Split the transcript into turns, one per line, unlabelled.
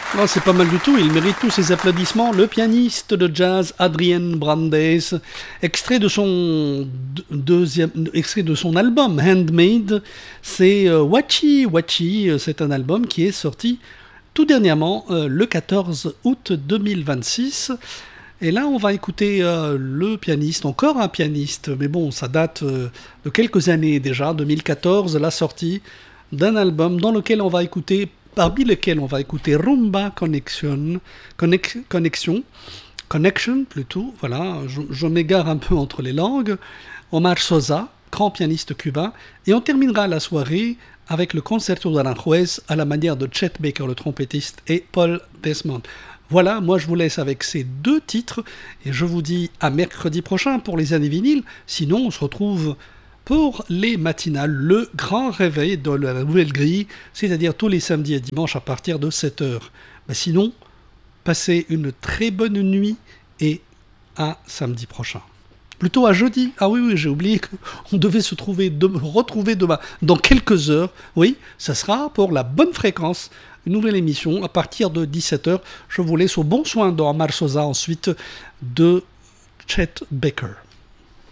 Oh, c'est pas mal du tout, il mérite tous ses applaudissements. Le pianiste de jazz Adrien Brandes, extrait de son extrait de son album Handmade, c'est Wachi Wachi, c'est un album qui est sorti tout dernièrement, le 14 août 2026. Et là, on va écouter le pianiste, encore un pianiste, mais bon, ça date de quelques années déjà, 2014, la sortie d'un album dans lequel on va écouter, parmi lesquels on va écouter Rumba Connection plutôt, voilà, je m'égare un peu entre les langues, Omar Sosa, grand pianiste cubain, et on terminera la soirée avec le concerto d'Aranjuez à la manière de Chet Baker, le trompettiste, et Paul Desmond. Voilà, moi je vous laisse avec ces deux titres et je vous dis à mercredi prochain pour les années vinyles. Sinon, on se retrouve pour les matinales, le grand réveil de la nouvelle grille, c'est-à-dire tous les samedis et dimanches à partir de 7h. Mais sinon, passez une très bonne nuit et à samedi prochain. Plutôt à jeudi. Ah oui, j'ai oublié qu'on devait retrouver demain. Dans quelques heures, oui, ça sera pour la bonne fréquence. Une nouvelle émission à partir de 17h. Je vous laisse au bon soin de Omar Sosa, ensuite de Chet Baker.